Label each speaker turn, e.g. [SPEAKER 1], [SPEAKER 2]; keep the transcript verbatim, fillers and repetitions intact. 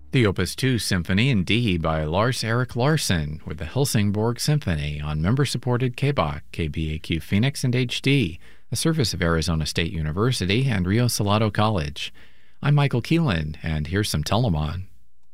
[SPEAKER 1] The Opus two Symphony in D by Lars-Erik Larsson with the Helsingborg Symphony on member-supported K B O C, K B A Q Phoenix, and H D, a service of Arizona State University and Rio Salado College. I'm Michael Keelan, and here's some Telemann.